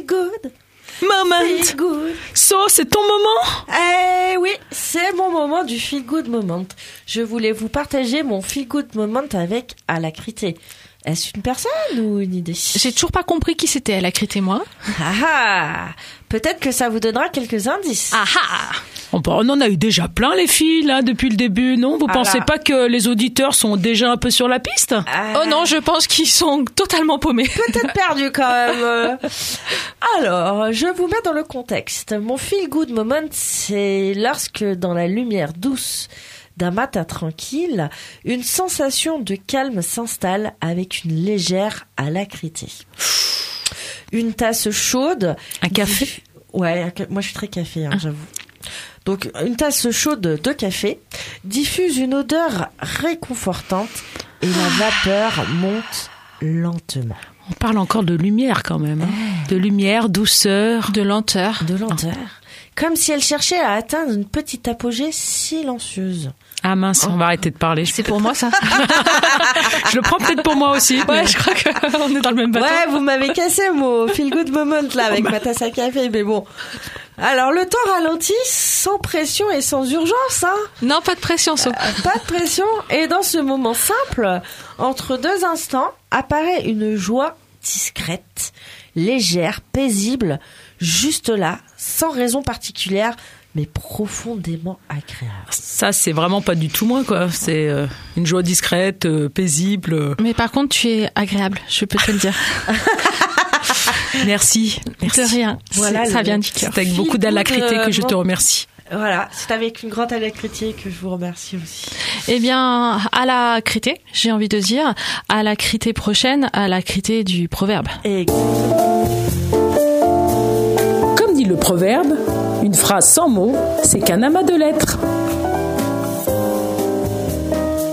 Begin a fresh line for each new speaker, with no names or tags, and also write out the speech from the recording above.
feel good.
Moment.
Feel good.
So, c'est ton moment?
Eh oui, c'est mon moment du feel good moment. Je voulais vous partager mon feel good moment avec Alacrité. Est-ce une personne ou une idée?
J'ai toujours pas compris qui c'était, Alacrité, moi.
Ah ah! Peut-être que ça vous donnera quelques indices.
Ah ah!
On en a eu déjà plein, les filles, là, depuis le début, non? Vous pensez pas que les auditeurs sont déjà un peu sur la piste?
Oh non, je pense qu'ils sont totalement paumés.
Peut-être perdu quand même. Alors, je vous mets dans le contexte. Mon feel good moment, c'est lorsque dans la lumière douce d'un matin tranquille, une sensation de calme s'installe avec une légère alacrité. Une tasse chaude.
Un café?
Ouais, moi je suis très café, j'avoue. Donc, une tasse chaude de café diffuse une odeur réconfortante et la vapeur monte lentement.
On parle encore de lumière quand même. Hein. De lumière, douceur.
De lenteur.
De lenteur. Comme si elle cherchait à atteindre une petite apogée silencieuse.
Ah mince, on va arrêter de parler.
C'est pour moi, ça.
Je le prends peut-être pour moi aussi.
Ouais, je crois qu'on est dans le même bateau.
Ouais, vous m'avez cassé mon feel good moment là avec ma tasse à café, mais bon. Alors, le temps ralentit sans pression et sans urgence, hein.
Non, pas de pression, ça.
Pas de pression. Et dans ce moment simple, entre deux instants, apparaît une joie discrète, légère, paisible, juste là, sans raison particulière, mais profondément agréable.
Ça, c'est vraiment pas du tout moi, quoi. C'est une joie discrète, paisible.
Mais par contre, tu es agréable, je peux te le dire.
Merci.
De rien.
Voilà,
ça vient du cœur.
C'est avec beaucoup d'alacrité que je te remercie.
Voilà, c'est avec une grande alacrité que je vous remercie aussi.
Eh bien, alacrité, j'ai envie de dire, alacrité prochaine, alacrité du proverbe.
Et...
Comme dit le proverbe, une phrase sans mots, c'est qu'un amas de lettres.